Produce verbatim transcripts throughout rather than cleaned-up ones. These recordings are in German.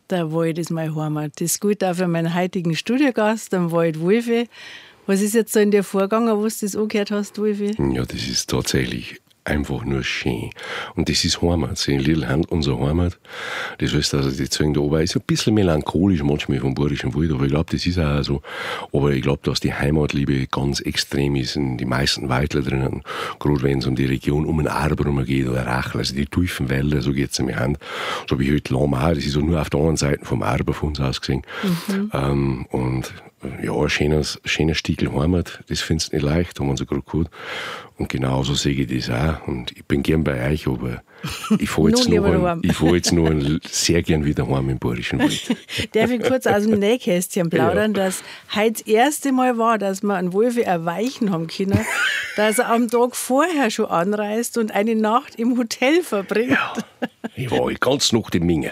Der Wald ist meine Heimat. Das gilt auch für meinen heutigen Studiogast, den Wald Wolfi. Was ist jetzt so in dir vorgegangen, wo du das angehört hast, Wolfi? Ja, das ist tatsächlich einfach nur schön. Und das ist Heimat. So in Little Hand, unsere Heimat. Das heißt, also die Zungen da oben ist ein bisschen melancholisch manchmal vom Bayerischen Wald, aber ich glaube, das ist auch so. Aber ich glaube, dass die Heimatliebe ganz extrem ist in die meisten Waldler drinnen. Gerade wenn es um die Region um den Arber geht oder Rachel, also die tiefen Wälder, so geht es in die Hand. So habe ich heute lang auch, das ist so nur auf der anderen Seite vom Arber von uns aus gesehen. Mhm. Ähm, und ja, ein schönes, schönes Stiegel Heimat, das findest du nicht leicht, haben wir uns ja gerade gehört. Und genauso sehe ich das auch. Und ich bin gern bei euch, aber ich fahre jetzt, fahr jetzt noch sehr gern wieder heim im Bayerischen Wald. Darf ich kurz aus dem Nähkästchen plaudern, ja. Dass heute das erste Mal war, dass wir einen Wolfi erweichen haben können, dass er am Tag vorher schon anreist und eine Nacht im Hotel verbringt. Ja, ich war die ganze Nacht im Minge.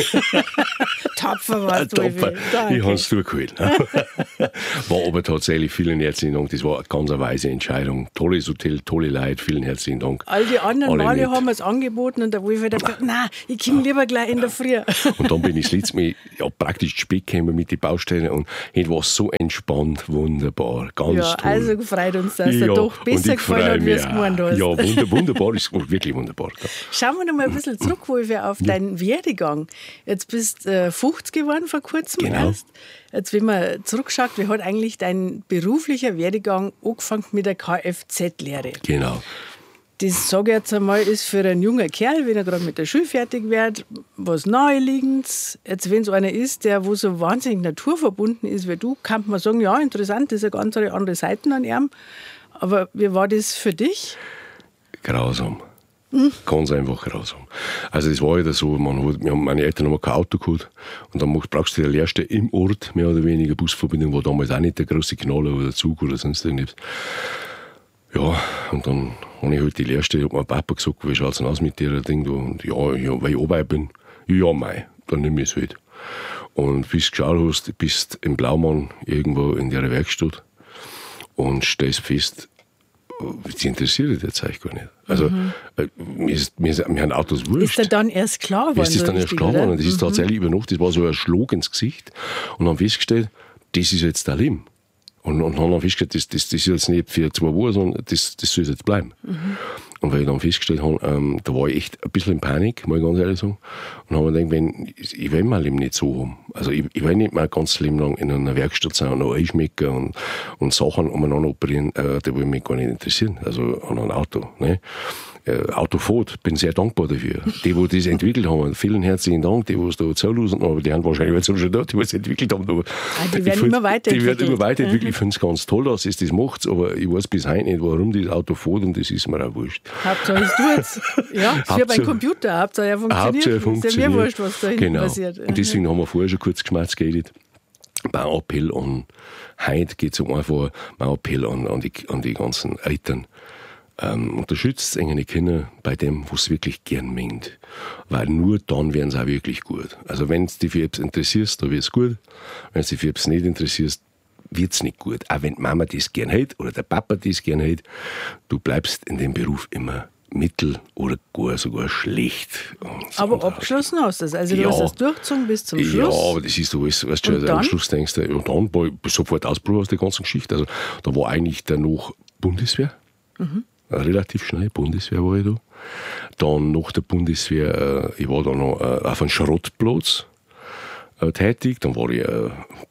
Tapfer warst du, Wolfi. Ich habe es durchgeholt. War aber tatsächlich, vielen herzlichen Dank. Das war eine ganz weise Entscheidung. Tolles Hotel, tolle Leute, vielen herzlichen Dank. All die anderen Alle Male nicht. Haben wir es angeboten und der Wolfi hat gesagt, nein, ich komme lieber gleich in der Früh. Und dann bin ich das letzte Mal ja, praktisch spät gekommen mit den Baustellen und heute war es so entspannt, wunderbar, ganz ja, toll. Also freut uns, dass ja, er doch besser gefallen hat, wie es gemeint hast. Ja, wunder, wunderbar, ist wirklich wunderbar. Schauen wir noch mal ein bisschen zurück, Wolfi, auf ja. deinen Werdegang. Jetzt bist du äh, fünfzig geworden vor kurzem genau. erst. Jetzt, wenn man zurückschaut, wie hat eigentlich dein beruflicher Werdegang angefangen mit der Kfz-Lehre? Genau. Das, sage ich jetzt einmal, ist für einen jungen Kerl, wenn er gerade mit der Schule fertig wird, was Naheliegendes. Jetzt, wenn es einer ist, der wo so wahnsinnig naturverbunden ist wie du, kann man sagen, ja, interessant, das ist eine ganz andere Seite an ihm. Aber wie war das für dich? Grausam. Hm? Ganz einfach grausam. Also das war ja so, man hat, meine Eltern haben kein Auto gehabt und dann brauchst du die Lehrstelle im Ort, mehr oder weniger. Busverbindung war damals auch nicht der große Knaller oder Zug oder sonst irgendwas. Ja, und dann habe ich halt die Lehrstelle, hat mein Papa gesagt, wie schaut es denn aus mit der Ding da? Und ja, ja, weil ich Arbeit bin, ja, mei, dann nehme ich es halt. Und bis du geschaut hast, bist im Blaumann irgendwo in der Werkstatt und stellst fest, das interessiert dich jetzt eigentlich gar nicht. Also, mhm. mir, ist, mir, ist, mir haben Autos wurscht. Ist dir dann erst klar geworden? Ist das dann erst klar geworden? Und das ist mhm. tatsächlich über Nacht, das war so ein Schlag ins Gesicht. Und dann festgestellt, das ist jetzt dein Leben. Und, und haben dann festgestellt, das, das, das ist jetzt nicht für zwei Wochen, sondern das, das soll jetzt bleiben. Mhm. Und weil ich dann festgestellt habe, ähm, da war ich echt ein bisschen in Panik, muss ich ganz ehrlich sagen. Und habe mir gedacht, wenn, ich will mein Leben nicht so haben. Also ich, ich will nicht mein ganzes Leben lang in einer Werkstatt sein und noch einschmecken und, und Sachen umeinander operieren, äh, die will mich gar nicht interessieren. Also an einem Auto. Ne? Äh, Autofot, bin sehr dankbar dafür. Die, die das entwickelt haben, vielen herzlichen Dank, die, die es da zulassen haben, aber die haben wahrscheinlich jetzt schon dort, die es entwickelt haben. Aber ah, die werden immer weiterentwickelt. Die werden immer weiterentwickelt. Mhm. Ich finde es ganz toll, dass es das macht, aber ich weiß bis heute nicht, warum das Autofot und das ist mir auch wurscht. Hauptsache es tut's. Ja, es ist wie beim Computer, Hauptsache er funktioniert. Hauptsache funktioniert. Ist ja mir wurscht, was da hinten genau. passiert. Und deswegen haben wir vorher schon kurz geschmerzt geredet. Mein Appell an, heute geht es um einfach, mein Appell an, an, die, an die ganzen Eltern. Ähm, unterstützt eigene Kinder bei dem, was sie wirklich gern meint. Weil nur dann werden sie auch wirklich gut. Also wenn du dich für etwas interessierst, dann wird es gut. Wenn du dich für etwas nicht interessierst, wird es nicht gut. Auch wenn die Mama das gern hält oder der Papa das gern hält, du bleibst in dem Beruf immer mittel oder gar sogar schlecht. Aber abgeschlossen hast du das. Also du ja, hast das durchgezogen bis zum Schluss. Ja, aber das ist, du weißt, weißt schon, also am Schluss denkst du, ja, dann war ich sofort ausprobiert aus der ganzen Geschichte. Also da war eigentlich dann noch Bundeswehr. Mhm. Relativ schnell, Bundeswehr war ich da. Dann nach der Bundeswehr, äh, ich war da noch äh, auf einem Schrottplatz äh, tätig. Dann war ich äh,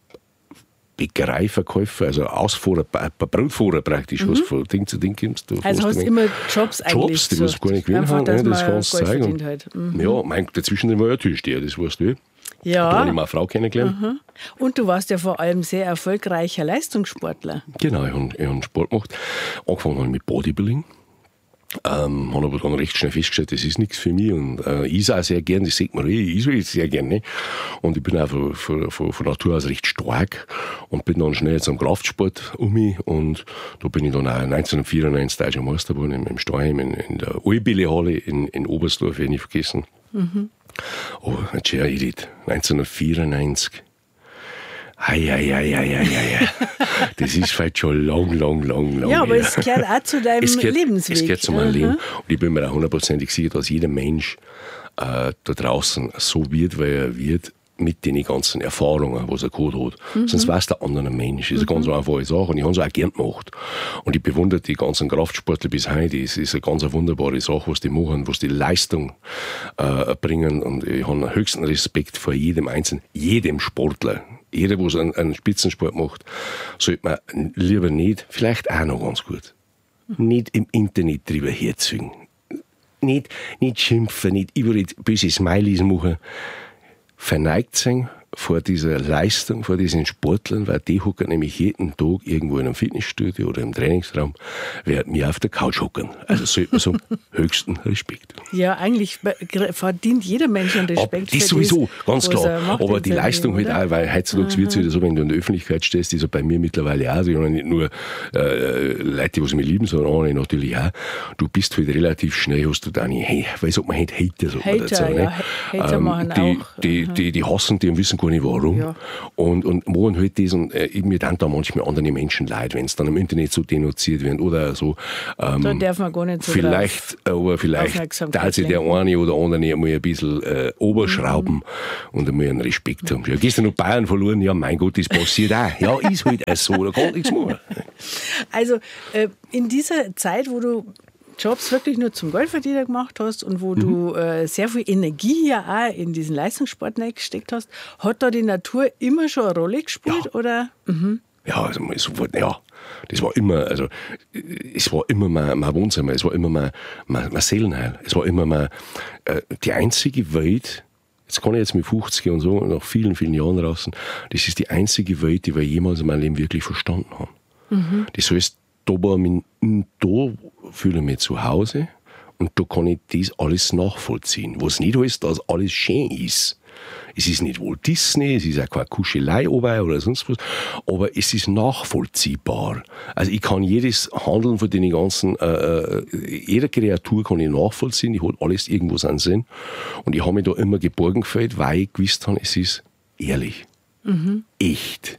Bäckereiverkäufer, also Ausfuhrer, Brotfahrer praktisch, mhm. was von Ding zu Ding kommst. Also hast du immer Jobs eigentlich Jobs, die was gar nicht gewinnen haben, ne, das kannst du zeigen. Halt. Mhm. Ja, mein, dazwischen war ja Türsteher, das weißt du. Ja. Da habe ich meine Frau kennengelernt. Mhm. Und du warst ja vor allem sehr erfolgreicher Leistungssportler. Genau, ich habe, ich habe Sport gemacht. Angefangen habe ich mit Bodybuilding. Ähm, habe aber dann recht schnell festgestellt, das ist nichts für mich. Und äh, ich sah sehr gern, das sieht man eh, ich sage sehr gerne. Und ich bin auch von, von, von, von Natur aus recht stark und bin dann schnell zum Kraftsport um mich. Und da bin ich dann auch neunzehnhundertvierundneunzig deutscher Meister geworden im Steinheim, in, in der Albille-Halle in, in Oberstdorf, werde ich nicht vergessen. Mhm. Oh, ein schöner Edith, neunzehnhundertvierundneunzig. Ei, ei, ei, ei, ei, ei. Das ist vielleicht schon lang, lang, lang, lang. Ja, aber her. Es gehört auch zu deinem es gehört, Lebensweg. Es gehört zu meinem uh-huh. Leben. Und ich bin mir auch hundertprozentig sicher, dass jeder Mensch äh, da draußen so wird, weil er wird, mit den ganzen Erfahrungen, was er gehabt hat. Mhm. Sonst weiß der andere ein Mensch. Das ist eine ganz einfache Sache und ich habe es auch gern gemacht. Und ich bewundere die ganzen Kraftsportler bis heute. Es ist eine ganz wunderbare Sache, was die machen, was die Leistung äh, bringen. Und ich habe höchsten Respekt vor jedem Einzelnen, jedem Sportler. Jeder, der einen, einen Spitzensport macht, sollte man lieber nicht, vielleicht auch noch ganz gut, nicht im Internet drüber herziehen. Nicht, nicht schimpfen, nicht überall böse Smileys machen. Verneigt sein vor dieser Leistung, vor diesen Sportlern, weil die hocken nämlich jeden Tag irgendwo in einem Fitnessstudio oder im Trainingsraum, während wir auf der Couch hocken. Also sollte man sagen, höchsten Respekt. Ja, eigentlich verdient jeder Mensch einen Respekt. Aber das sowieso, das, ganz klar. Aber die Leistung halt auch, weil heutzutage wird es wieder so, wenn du in der Öffentlichkeit stehst, ist ja bei mir mittlerweile auch so, nicht nur äh, Leute, die mich lieben, sondern andere natürlich auch. Du bist halt relativ schnell, hast du deine, hey, weil sagt man, Hater, sagt man dazu. Ja, ne? Hater ähm, machen die, auch. Die, die, die, die hassen die und wissen gar nicht warum. Ja. Und, und machen halt das und äh, mir dann da manchmal andere Menschen leid, wenn es dann im Internet so denunziert wird oder so. Ähm, da darf man gar nicht so Vielleicht, aber vielleicht darf sich der eine oder andere einmal ein bisschen äh, oberschrauben mhm. und einmal einen Respekt haben. Ja, gestern noch Bayern verloren, ja mein Gott, das passiert auch. Ja, ist halt auch so, da kann nichts machen. Also äh, in dieser Zeit, wo du Jobs wirklich nur zum Geldverdiener gemacht hast und wo mhm. du äh, sehr viel Energie ja auch in diesen Leistungssport gesteckt hast, hat da die Natur immer schon eine Rolle gespielt? Ja. Oder? Mhm. Ja, also sofort, ja, das war immer, also es war immer mein, mein Wohnzimmer, es war immer mein, mein, mein Seelenheil, es war immer mein, äh, die einzige Welt. Jetzt kann ich jetzt mit fünfzig und so nach vielen, vielen Jahren draußen, das ist die einzige Welt, die wir jemals in meinem Leben wirklich verstanden haben. Mhm. Das heißt, da, war mich, da fühle ich mich zu Hause und da kann ich das alles nachvollziehen. Was nicht heißt, dass alles schön ist. Es ist nicht Walt Disney, es ist auch keine Kuschelei oder sonst was, aber es ist nachvollziehbar. Also ich kann jedes Handeln von den ganzen, äh, jeder Kreatur kann ich nachvollziehen, ich hat alles irgendwo seinen Sinn und ich habe mich da immer geborgen gefühlt, weil ich gewusst habe, es ist ehrlich, mhm. echt.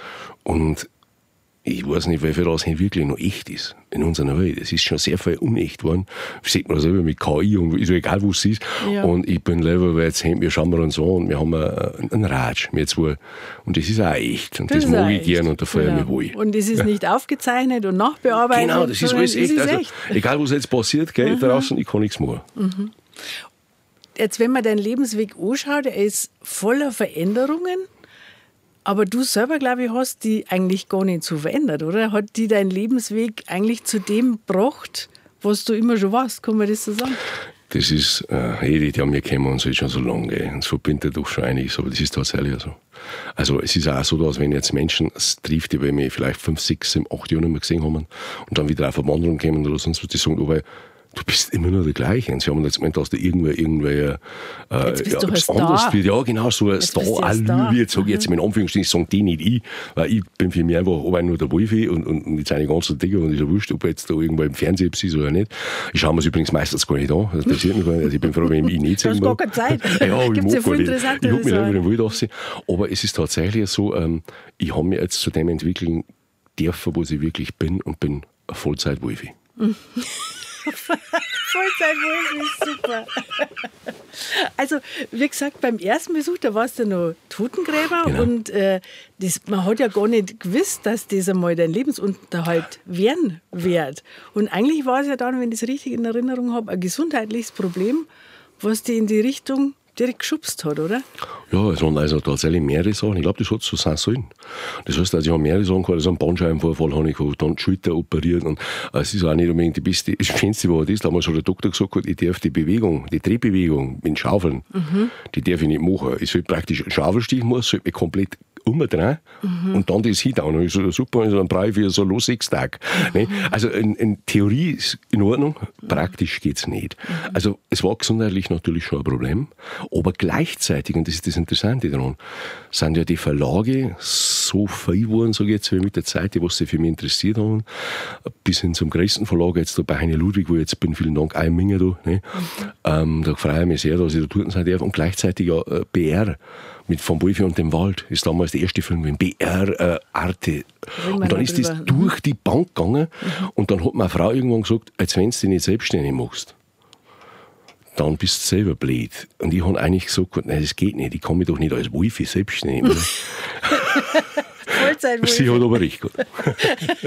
Und ich weiß nicht, wie viel das wirklich noch echt ist in unserer Welt. Es ist schon sehr viel unecht geworden. Das sieht man selber mit K I und ist egal, wo es ist. Ja. Und ich bin lieber, weil jetzt haben wir schauen wir uns an und wir haben einen Ratsch, wir zwei. Und das ist auch echt. Und das, das mag ich gern und da fühle ich mich wohl. Und es ist nicht aufgezeichnet und nachbearbeitet. Genau, das ist alles echt. Ist also, echt. Egal, was jetzt passiert, gell, mhm. draußen, ich kann nichts machen. Mhm. Jetzt, wenn man deinen Lebensweg anschaut, er ist voller Veränderungen. Aber du selber, glaube ich, hast die eigentlich gar nicht so verändert, oder? Hat die dein Lebensweg eigentlich zu dem gebracht, was du immer schon warst? Kann man das so sagen? Das ist, äh, Edith, ja, wir kennen uns jetzt schon so lange. Gell. Uns verbindet doch schon einiges, aber das ist tatsächlich so. Also es ist auch so, dass wenn jetzt Menschen es trifft, die wir vielleicht fünf, sechs, sieben, acht Jahre nicht mehr gesehen haben und dann wieder auf eine Wanderung kommen oder sonst was, die sagen, aber du bist immer nur der Gleiche. Und sie haben jetzt gemeint, dass du irgendwer, irgendwer äh, jetzt bist ja, du ein anders Star. wird. Ja, genau, so ein jetzt Star. Star. Star. Jetzt sage ich jetzt in Anführungsstrichen, sagen die nicht ich, weil ich bin für mich einfach aber nur der Wolfi und, und mit seinen ganzen Dingen und ist ja wurscht, ob er jetzt da irgendwo im Fernsehen ist oder nicht. Ich schaue mir es übrigens meistens gar nicht an. Das interessiert mich gar nicht. Also ich bin froh, wenn ich ihn nicht sehen mag. Du hast gar keine Zeit. Ja, Gibt's ja viel ich mag mich nicht über den Wald aufsehen. Aber es ist tatsächlich so, ähm, ich habe mich jetzt zu dem entwickeln dürfen, was ich wirklich bin und bin ein Vollzeit-Wolfi. Vollzeit-Wolfi ist super. Also, wie gesagt, beim ersten Besuch, da warst du noch Totengräber genau. und äh, das, man hat ja gar nicht gewusst, dass das einmal dein Lebensunterhalt werden wird. Und eigentlich war es ja dann, wenn ich es richtig in Erinnerung habe, ein gesundheitliches Problem, was dich in die Richtung direkt geschubst hat, oder? Ja, es waren also tatsächlich mehrere Sachen. Ich glaube, das hat so sein sollen. Das heißt, also ich habe mehrere Sachen gehabt. Also einen Bandscheibenvorfall habe ich gehabt, dann die Schulter operiert. Und es ist auch nicht unbedingt die beste, das Schönste, was das ist. Damals hat der Doktor gesagt, ich darf die Bewegung, die Drehbewegung mit Schaufeln, mhm. die darf ich nicht machen. Ich soll praktisch einen Schaufelstich machen, sollte mich komplett umdrehen mhm. und dann das hinhauen. Ich so, super, dann brauche ich für so los sechs Tage. Mhm. Also in, in Theorie ist in Ordnung, praktisch geht es nicht. Mhm. Also es war gesundheitlich natürlich schon ein Problem, aber gleichzeitig, und das ist das Interessante daran, sind ja die Verlage so viel geworden, sage ich jetzt, mit der Zeit, die was sie für mich interessiert haben, bis hin zum größten Verlag, jetzt da bei Heine Ludwig, wo ich jetzt bin, vielen Dank, ein Menge da. Ne? Mhm. Ähm, da freue ich mich sehr, dass ich da dort sein darf. Und gleichzeitig ja äh, B R mit Vom Wolfi und dem Wald ist damals der erste Film mit B R äh, Arte. Und dann ist das durch die Bank gegangen mhm. und dann hat meine Frau irgendwann gesagt, als wenn du dich nicht selbstständig machst, dann bist du selber blöd. Und ich habe eigentlich gesagt, nein, das geht nicht, ich kann mich doch nicht als Wolfi selbst nehmen. Vollzeit-Wolfi. Sie hat aber recht gut.